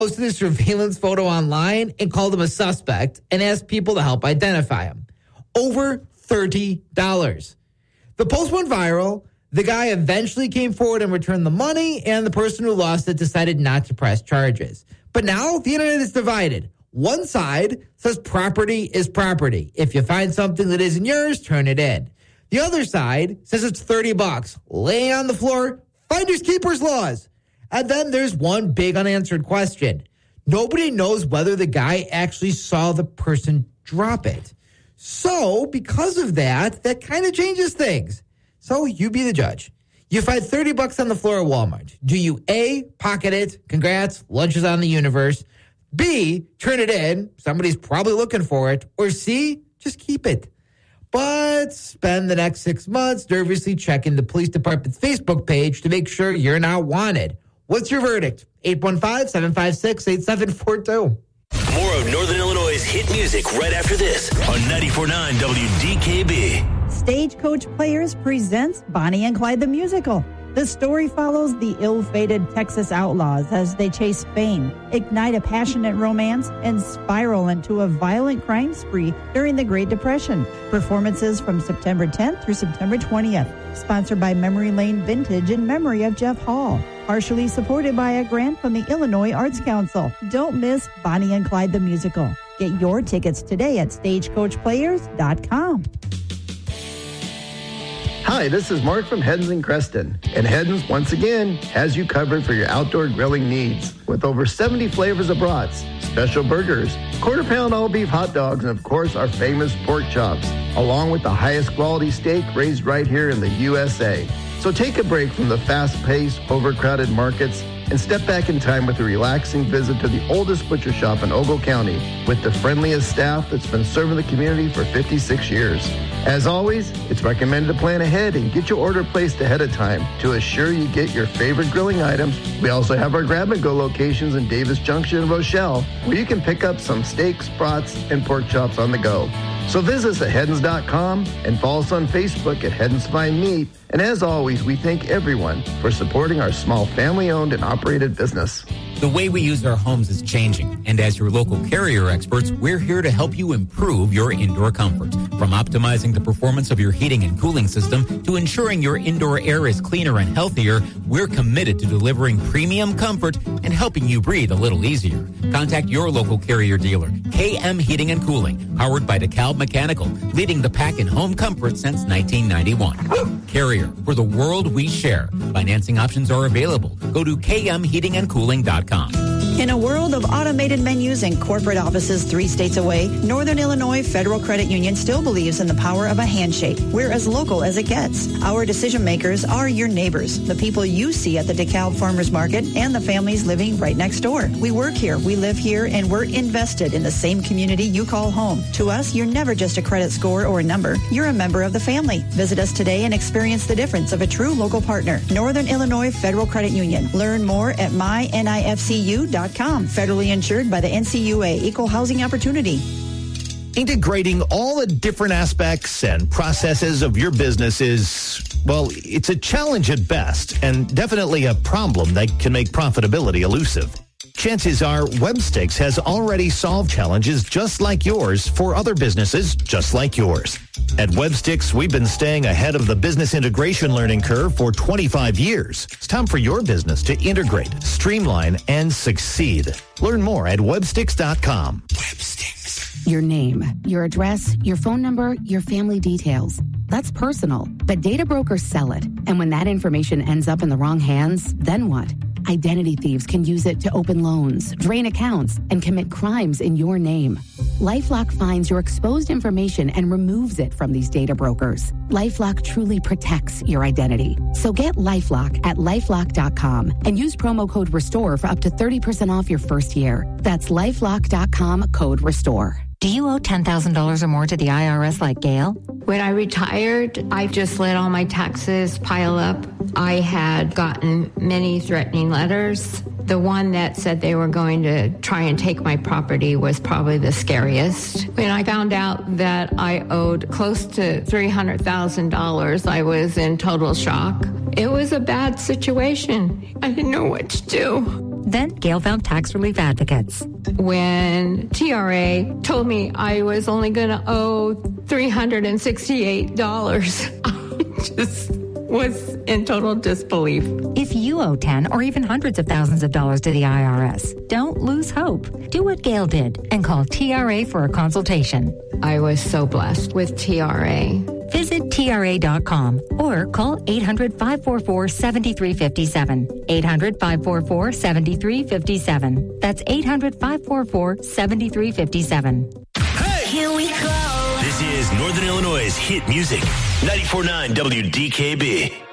posted a surveillance photo online and called him a suspect and asked people to help identify him. Over $30. The post went viral. The guy eventually came forward and returned the money, and the person who lost it decided not to press charges. But now the internet is divided. One side says property is property. If you find something that isn't yours, turn it in. The other side says it's $30. Lay on the floor, finders keepers laws. And then there's one big unanswered question. Nobody knows whether the guy actually saw the person drop it. So because of that, that kind of changes things. So you be the judge. You find $30 on the floor at Walmart. Do you A, pocket it? Congrats, lunch is on the universe. B, turn it in. Somebody's probably looking for it. Or C, just keep it. But spend the next 6 months nervously checking the police department's Facebook page to make sure you're not wanted. What's your verdict? 815-756-8742. More of Northern Illinois' hit music right after this on 94.9 WDKB. Stagecoach Players presents Bonnie and Clyde the Musical. The story follows the ill-fated Texas outlaws as they chase fame, ignite a passionate romance, and spiral into a violent crime spree during the Great Depression. Performances from September 10th through September 20th. Sponsored by Memory Lane Vintage in memory of Jeff Hall. Partially supported by a grant from the Illinois Arts Council. Don't miss Bonnie and Clyde the Musical. Get your tickets today at StagecoachPlayers.com. Hi, this is Mark from Heddens and Creston. And Heddens, once again, has you covered for your outdoor grilling needs. With over 70 flavors of brats, special burgers, quarter-pound all-beef hot dogs, and of course, our famous pork chops, along with the highest quality steak raised right here in the USA. So take a break from the fast-paced, overcrowded markets and step back in time with a relaxing visit to the oldest butcher shop in Ogle County with the friendliest staff that's been serving the community for 56 years. As always, it's recommended to plan ahead and get your order placed ahead of time to assure you get your favorite grilling items. We also have our grab-and-go locations in Davis Junction and Rochelle, where you can pick up some steaks, brats, and pork chops on the go. So visit us at Heddens.com and follow us on Facebook at Heddens Fine Meat. And as always, we thank everyone for supporting our small family-owned and operated business. The way we use our homes is changing, and as your local Carrier experts, we're here to help you improve your indoor comfort. From optimizing the performance of your heating and cooling system to ensuring your indoor air is cleaner and healthier, we're committed to delivering premium comfort and helping you breathe a little easier. Contact your local Carrier dealer, KM Heating and Cooling, powered by DeKalb Mechanical, leading the pack in home comfort since 1991. Carrier, for the world we share. Financing options are available. Go to kmheatingandcooling.com. In a world of automated menus and corporate offices 3 states away, Northern Illinois Federal Credit Union still believes in the power of a handshake. We're as local as it gets. Our decision makers are your neighbors, the people you see at the DeKalb Farmers Market, and the families living right next door. We work here, we live here, and we're invested in the same community you call home. To us, you're never just a credit score or a number. You're a member of the family. Visit us today and experience the difference of a true local partner. Northern Illinois Federal Credit Union. Learn more at mynifcu.com. Federally insured by the NCUA. Equal housing opportunity. Integrating all the different aspects and processes of your business is, well, it's a challenge at best and definitely a problem that can make profitability elusive. Chances are Webstix has already solved challenges just like yours for other businesses just like yours. At Webstix, we've been staying ahead of the business integration learning curve for 25 years. It's time for your business to integrate, streamline, and succeed. Learn more at Webstix.com. Webstix. Your name, your address, your phone number, your family details. That's personal, but data brokers sell it. And when that information ends up in the wrong hands, then what? Identity thieves can use it to open loans, drain accounts, and commit crimes in your name. LifeLock finds your exposed information and removes it from these data brokers. LifeLock truly protects your identity. So get LifeLock at LifeLock.com and use promo code RESTORE for up to 30% off your first year. That's LifeLock.com, code RESTORE. Do you owe $10,000 or more to the IRS like Gail? When I retired, I just let all my taxes pile up. I had gotten many threatening letters. The one that said they were going to try and take my property was probably the scariest. When I found out that I owed close to $300,000, I was in total shock. It was a bad situation. I didn't know what to do. Then Gail found tax relief advocates. When TRA told me I was only going to owe $368, I just was in total disbelief. If you owe 10 or even hundreds of thousands of dollars to the IRS, don't lose hope. Do what Gail did and call TRA for a consultation. I was so blessed with TRA. Visit TRA.com or call 800-544-7357. 800-544-7357. That's 800-544-7357. Hey! Here we go. This is Northern Illinois' hit music. 94.9 WDKB.